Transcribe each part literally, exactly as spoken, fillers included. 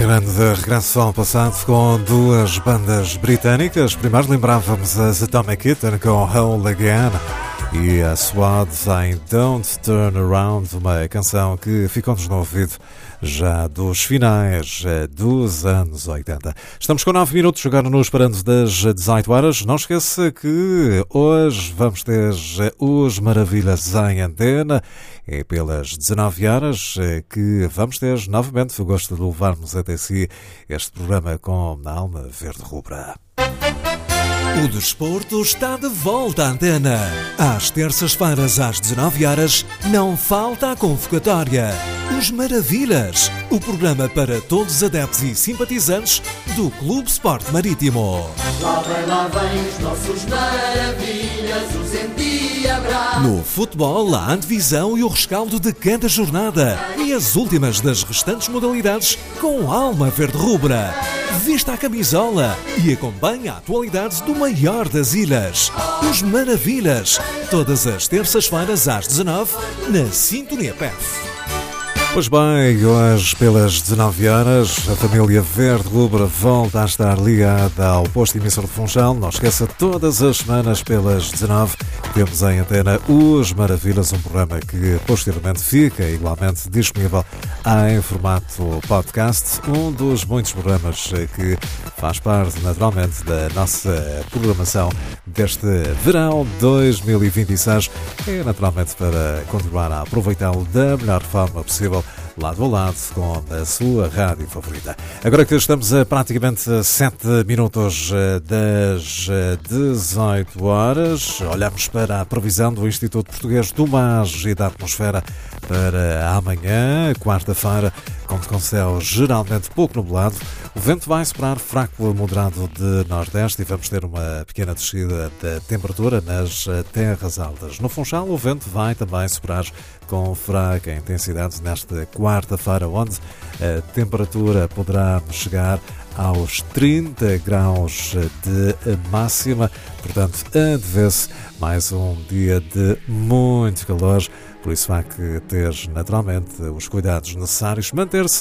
grande regresso ao passado com duas bandas britânicas. Primeiro lembrávamos as Atomic Kitten com Whole Again e a SWAT em Don't Turn Around, uma canção que ficou-nos no ouvido já dos finais dos anos oitenta. Estamos com nove minutos agora nos parandos das dezoito horas. Não esqueça que hoje vamos ter os Maravilhas em antena. É pelas dezanove horas que vamos ter novamente o gosto de levarmos até si este programa com a alma verde-rubra. O desporto está de volta à antena. Às terças-feiras, às dezanove horas, não falta a convocatória. Os Maravilhas, o programa para todos os adeptos e simpatizantes do Clube Sport Marítimo. Lá vem, lá vem os nossos Maravilhas, os endiabrados. No futebol, a antevisão e o rescaldo de cada jornada e as últimas das restantes modalidades com alma verde-rubra. Vista a camisola e acompanhe a atualidade do maior das ilhas. Os Maravilhas, todas as terças-feiras às dezanove, na Sintonia P E F. Pois bem, hoje pelas dezanove horas, a família verde-rubra volta a estar ligada ao posto emissor de Funchal. Não esqueça, todas as semanas pelas dezanove temos em antena Os Maravilhas, um programa que posteriormente fica igualmente disponível em formato podcast, um dos muitos programas que faz parte naturalmente da nossa programação deste verão dois mil e vinte e seis. É naturalmente para continuar a aproveitá-lo da melhor forma possível, lado a lado com a sua rádio favorita. Agora que estamos a praticamente sete minutos das dezoito horas, olhamos para a previsão do Instituto Português do Mar e da Atmosfera para amanhã, quarta-feira, conto com céu geralmente pouco nublado. O vento vai soprar fraco a moderado de nordeste e vamos ter uma pequena descida da temperatura nas terras altas. No Funchal, o vento vai também soprar com fraca intensidade nesta quarta-feira, onde a temperatura poderá chegar aos trinta graus de máxima. Portanto, antevê-se mais um dia de muito calor. Por isso há que ter naturalmente os cuidados necessários, manter-se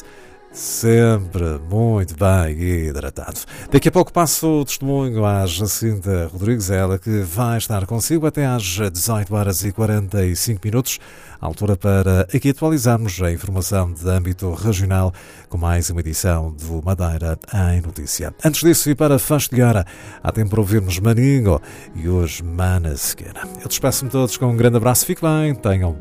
sempre muito bem hidratado. Daqui a pouco passo o testemunho à Jacinta Rodrigues, ela que vai estar consigo até às dezoito horas e quarenta e cinco minutos, altura para aqui atualizarmos a informação de âmbito regional com mais uma edição do Madeira em Notícia. Antes disso e para festejar, há tempo para ouvirmos Maningo e os Maneskin. Eu despeço-me todos com um grande abraço, fique bem, tenham